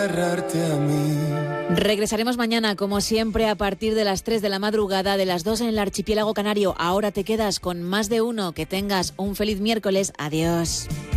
Regresaremos mañana, como siempre, a partir de las 3 de la madrugada, de las 2 en el archipiélago canario. Ahora te quedas con Más de Uno. Que tengas un feliz miércoles. Adiós.